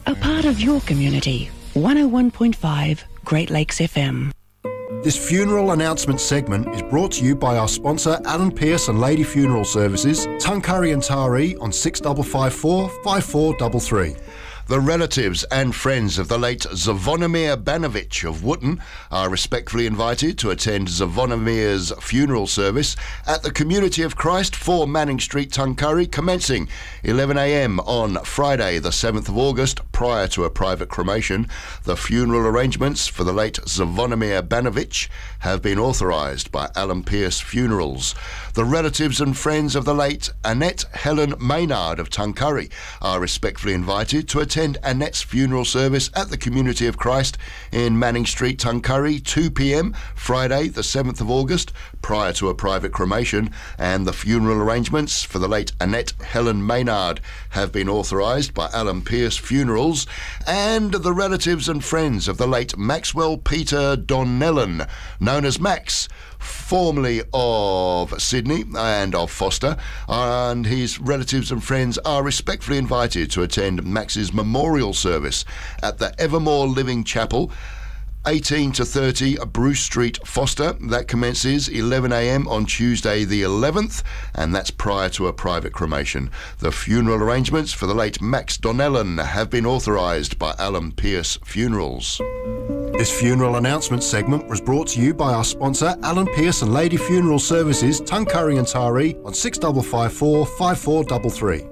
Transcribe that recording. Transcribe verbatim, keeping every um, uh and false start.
A part of your community. one oh one point five Great Lakes F M. This funeral announcement segment is brought to you by our sponsor Alan Pearce and Lady Funeral Services, Tuncurry and Taree on six five five four, five four three three. The relatives and friends of the late Zvonimir Banovich of Wootton are respectfully invited to attend Zvonimir's funeral service at the Community of Christ, four Manning Street, Tuncurry, commencing eleven a m on Friday the seventh of August, prior to a private cremation. The funeral arrangements for the late Zvonimir Banovich have been authorised by Alan Pearce Funerals. The relatives and friends of the late Annette Helen Maynard of Tuncurry are respectfully invited to attend Annette's funeral service at the Community of Christ in Manning Street, Tuncurry, two p m Friday the seventh of August, prior to a private cremation, and the funeral arrangements for the late Annette Helen Maynard have been authorised by Alan Pearce Funerals. And the relatives and friends of the late Maxwell Peter Donnellan, known as Max, formerly of Sydney and of Foster, and his relatives and friends are respectfully invited to attend Max's memorial service at the Evermore Living Chapel, eighteen to thirty Bruce Street, Foster. That commences eleven a m on Tuesday the eleventh, and that's prior to a private cremation. The funeral arrangements for the late Max Donnellan have been authorised by Alan Pearce Funerals. This funeral announcement segment was brought to you by our sponsor Alan Pearce and Lady Funeral Services, Tuncurry and Taree on six five five four, five four three three.